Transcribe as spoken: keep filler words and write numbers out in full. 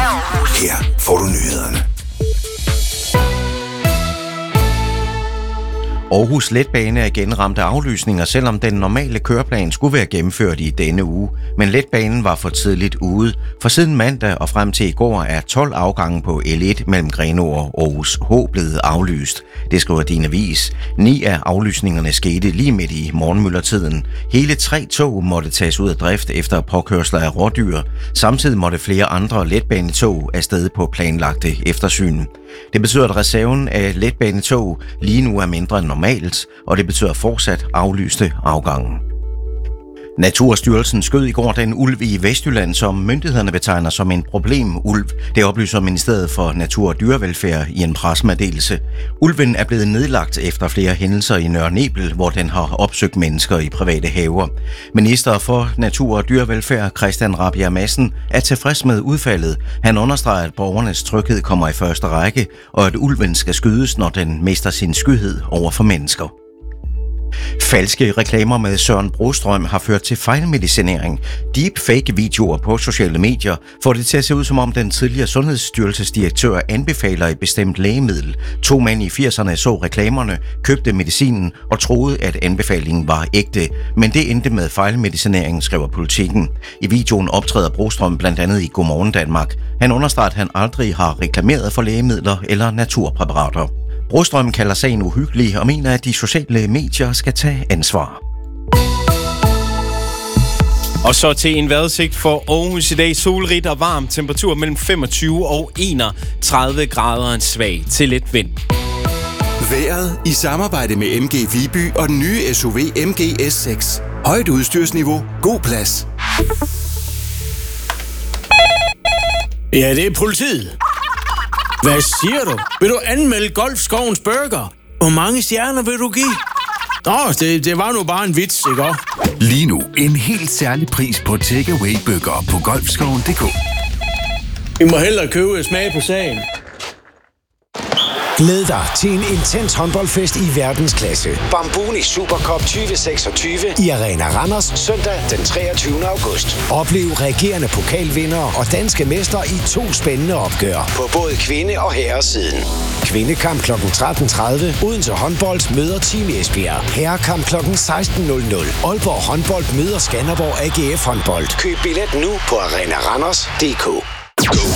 Her får du nyhederne. Aarhus Letbane er igen ramt af aflysninger, selvom den normale køreplan skulle være gennemført i denne uge. Men letbanen var for tidligt ude, for siden mandag og frem til i går er tolv afgange på L et mellem Grenaa og Aarhus H blevet aflyst. Det skriver Din Avis. Ni af aflysningerne skete lige midt i morgenmyldertiden. Hele tre tog måtte tages ud af drift efter påkørsler af rådyr. Samtidig måtte flere andre letbanetog afsted på planlagte eftersyn. Det betyder, at reserven af letbanetog lige nu er mindre end normalt, og det betyder fortsat aflyste afgange. Naturstyrelsen skød i går den ulv i Vestjylland, som myndighederne betegner som en problemulv. Det oplyser Ministeriet for Natur og Dyrevelfærd i en pressemeddelelse. Ulven er blevet nedlagt efter flere hændelser i Nørre Nebel, hvor den har opsøgt mennesker i private haver. Minister for Natur og Dyrevelfærd, Christian Rabjerg Madsen, er tilfreds med udfaldet. Han understreger, at borgernes tryghed kommer i første række, og at ulven skal skydes, når den mister sin skyhed over for mennesker. Falske reklamer med Søren Brostrøm har ført til fejlmedicinering. Deepfake-videoer på sociale medier får det til at se ud, som om den tidligere sundhedsstyrelsesdirektør anbefaler et bestemt lægemiddel. To mænd i firserne så reklamerne, købte medicinen og troede, at anbefalingen var ægte. Men det endte med fejlmedicinering, skriver Politikken. I videoen optræder Brostrøm blandt andet i Godmorgen Danmark. Han understreger, at han aldrig har reklameret for lægemidler eller naturpræparater. Brostrøm kalder sagen uhyggelig og mener, at de sociale medier skal tage ansvar. Og så til en vejrudsigt for Aarhus i dag. Solrigt og varm, temperatur mellem femogtyve og enogtredive grader, en svag til let vind. Vejret i samarbejde med M G Viby og den nye S U V M G S seks. Højt udstyrsniveau, god plads. Ja, det er politiet. Hvad siger du? Vil du anmelde Golfskovens Burger? Hvor mange stjerner vil du give? Nå, det, det var nu bare en vits, ikke også? Lige nu en helt særlig pris på takeaway-bøger på golfskoven punktum d k. Vi må hellere købe smag på sagen. Glæd dig til en intens håndboldfest i verdensklasse. Bambuni Supercup tyve seksogtyve i Arena Randers søndag den treogtyvende august. Oplev regerende pokalvindere og danske mestre i to spændende opgør på både kvinde- og herresiden. Kvindekamp klokken tretten tredive. Odense Håndbold møder Team Esbjerg. Herrekamp klokken seksten nul nul. Aalborg Håndbold møder Skanderborg A G F Håndbold. Køb billet nu på arena randers punktum d k.